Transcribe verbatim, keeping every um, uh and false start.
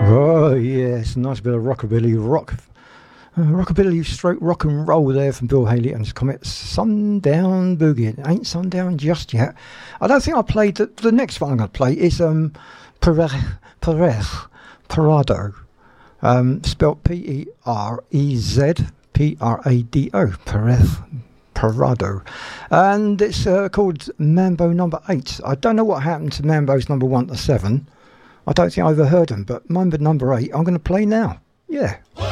Oh yes, nice bit of rockabilly rock, uh, rockabilly stroke rock and roll there from Bill Haley and his Comet Sundown Boogie. It ain't sundown just yet. I don't think I played the, the next one I'm going to play is um Perez Perez Parado, um, spelt P E R E Z P R A D O Perez Parado, and it's uh, called Mambo Number Eight. I don't know what happened to Mambo's number one to seven. I don't think I ever heard them, but Mambo Number Eight I'm going to play now. Yeah.